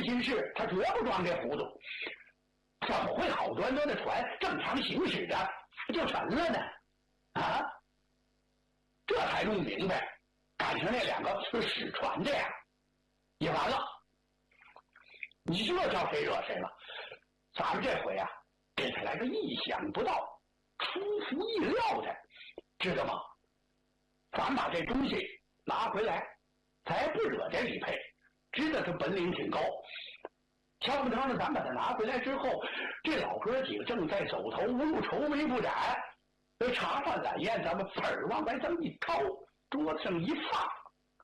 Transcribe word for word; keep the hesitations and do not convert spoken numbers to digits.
心事，他绝不装这糊涂。怎么会好端端的船正常行驶着就沉了呢？啊！这才弄明白，赶上那两个使船的呀，也完了。你这叫谁惹谁了？咱们这回啊，给他来个意想不到、出乎意料的，知道吗？咱把这东西拿回来，咱不惹这李佩，知道他本领挺高。瞧不成了，咱把他拿回来之后，这老哥几个正在走投无路、愁眉不展，这茶饭晚宴，咱们粉儿往外这么一掏，桌子上一放，